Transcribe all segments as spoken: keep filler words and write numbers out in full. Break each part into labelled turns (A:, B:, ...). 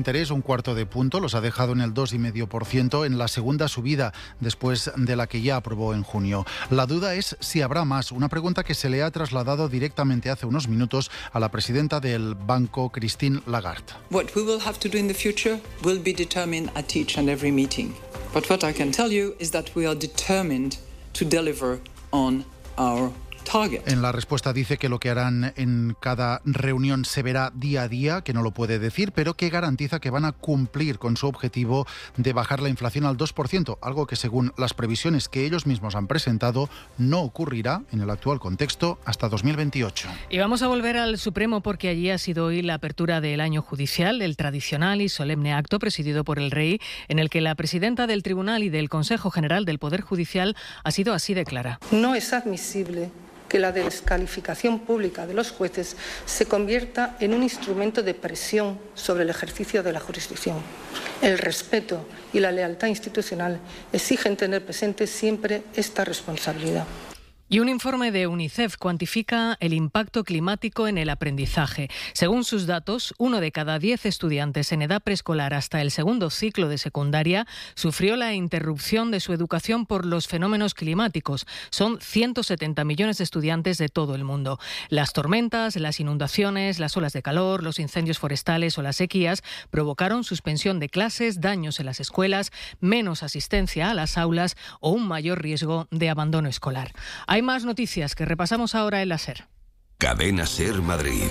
A: Interés un cuarto de punto, los ha dejado en el dos coma cinco por ciento en la segunda subida después de la que ya aprobó en junio. La duda es si habrá más, una pregunta que se le ha trasladado directamente hace unos minutos a la presidenta del banco, Christine Lagarde.
B: What we will have to do in the future will be determined at each and every meeting. But what I can tell you is that we are determined to deliver on our target.
A: En la respuesta dice que lo que harán en cada reunión se verá día a día, que no lo puede decir, pero que garantiza que van a cumplir con su objetivo de bajar la inflación al dos por ciento, algo que según las previsiones que ellos mismos han presentado no ocurrirá en el actual contexto hasta dos mil veintiocho.
C: Y vamos a volver al Supremo porque allí ha sido hoy la apertura del año judicial, el tradicional y solemne acto presidido por el rey, en el que la presidenta del Tribunal y del Consejo General del Poder Judicial ha sido así de clara.
D: No es admisible que la descalificación pública de los jueces se convierta en un instrumento de presión sobre el ejercicio de la jurisdicción. El respeto y la lealtad institucional exigen tener presente siempre esta responsabilidad.
C: Y un informe de UNICEF cuantifica el impacto climático en el aprendizaje. Según sus datos, uno de cada diez estudiantes en edad preescolar hasta el segundo ciclo de secundaria sufrió la interrupción de su educación por los fenómenos climáticos. Son ciento setenta millones de estudiantes de todo el mundo. Las tormentas, las inundaciones, las olas de calor, los incendios forestales o las sequías provocaron suspensión de clases, daños en las escuelas, menos asistencia a las aulas o un mayor riesgo de abandono escolar. Hay más noticias que repasamos ahora en la SER.
E: Cadena SER Madrid.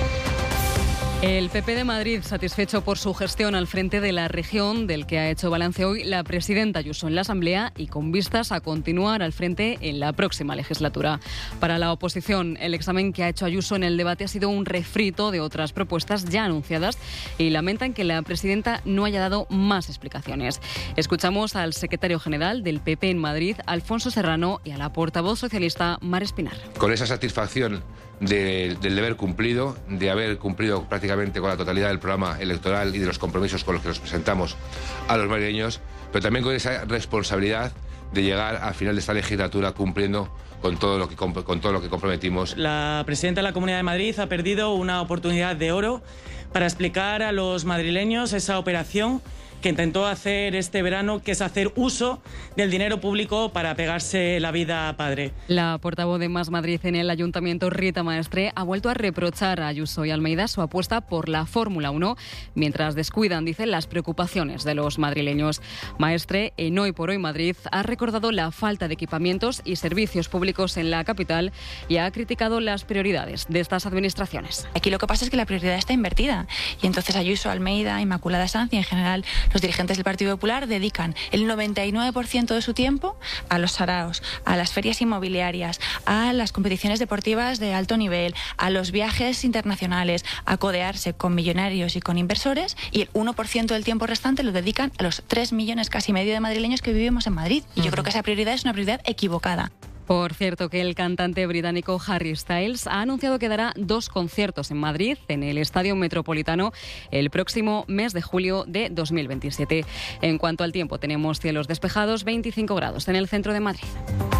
F: El P P de Madrid, satisfecho por su gestión al frente de la región, del que ha hecho balance hoy la presidenta Ayuso en la Asamblea y con vistas a continuar al frente en la próxima legislatura. Para la oposición, el examen que ha hecho Ayuso en el debate ha sido un refrito de otras propuestas ya anunciadas y lamentan que la presidenta no haya dado más explicaciones. Escuchamos al secretario general del P P en Madrid, Alfonso Serrano, y a la portavoz socialista, Mar Espinar.
G: Con esa satisfacción de, del deber cumplido, de haber cumplido prácticamente con la totalidad del programa electoral y de los compromisos con los que nos presentamos a los madrileños, pero también con esa responsabilidad de llegar al final de esta legislatura cumpliendo con todo lo que, con todo lo que comprometimos.
H: La presidenta de la Comunidad de Madrid ha perdido una oportunidad de oro para explicar a los madrileños esa operación que intentó hacer este verano, que es hacer uso del dinero público para pegarse la vida a padre.
F: La portavoz de Más Madrid en el Ayuntamiento, Rita Maestre, ha vuelto a reprochar a Ayuso y Almeida su apuesta por la Fórmula uno, mientras descuidan, dicen, las preocupaciones de los madrileños. Maestre, en Hoy por Hoy Madrid, ha recordado la falta de equipamientos y servicios públicos en la capital y ha criticado las prioridades de estas administraciones.
I: Aquí lo que pasa es que la prioridad está invertida y entonces Ayuso, Almeida, Inmaculada Sanz y en general los dirigentes del Partido Popular dedican el noventa y nueve por ciento de su tiempo a los saraos, a las ferias inmobiliarias, a las competiciones deportivas de alto nivel, a los viajes internacionales, a codearse con millonarios y con inversores, y el uno por ciento del tiempo restante lo dedican a los tres millones casi medio de madrileños que vivimos en Madrid. Y yo creo que esa prioridad es una prioridad equivocada.
F: Por cierto, que el cantante británico Harry Styles ha anunciado que dará dos conciertos en Madrid, en el Estadio Metropolitano, el próximo mes de julio de dos mil veintisiete. En cuanto al tiempo, tenemos cielos despejados, veinticinco grados en el centro de Madrid.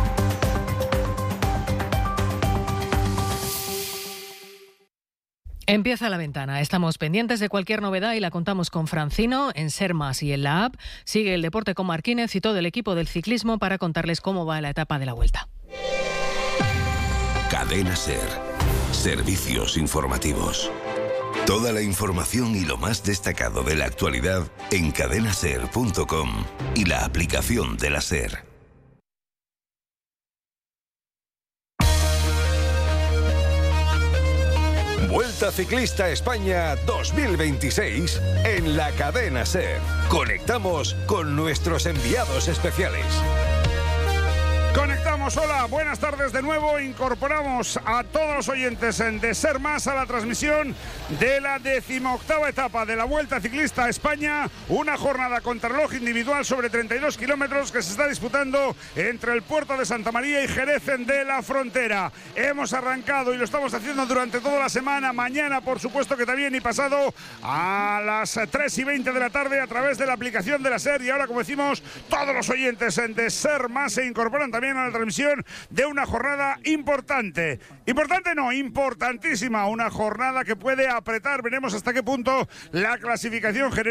C: Empieza la ventana. Estamos pendientes de cualquier novedad y la contamos con Francino en Ser Más y en la app. Sigue el deporte con Marquínez y todo el equipo del ciclismo para contarles cómo va la etapa de la Vuelta.
E: Cadena SER. Servicios informativos. Toda la información y lo más destacado de la actualidad en cadena ser punto com y la aplicación de la SER. Vuelta Ciclista España dos mil veintiséis en la cadena SER. Conectamos con nuestros enviados especiales.
J: Conectamos, hola, buenas tardes de nuevo. Incorporamos a todos los oyentes de Ser Más a la transmisión de la decimoctava etapa de la Vuelta Ciclista a España. Una jornada contrarreloj individual sobre treinta y dos kilómetros que se está disputando entre el puerto de Santa María y Jerez de la Frontera. Hemos arrancado y lo estamos haciendo durante toda la semana. Mañana, por supuesto que también, y pasado a las tres y veinte de la tarde a través de la aplicación de la SER. Y ahora, como decimos, todos los oyentes de Ser Más se incorporan también a la transmisión previsión de una jornada importante. Importante no, importantísima. Una jornada que puede apretar. Veremos hasta qué punto la clasificación general